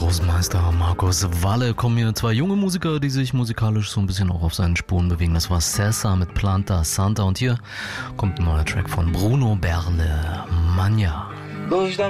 großen Meister Markus Walle kommen hier zwei junge Musiker, die sich musikalisch so ein bisschen auch auf seinen Spuren bewegen. Das war Cessa mit Planta Santa und hier kommt ein neuer Track von Bruno Berle, Magna.